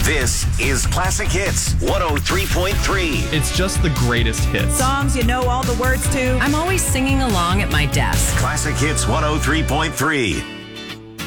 This is Classic Hits 103.3. It's just the greatest hits. Songs you know all the words to. I'm always singing along at my desk. Classic Hits 103.3.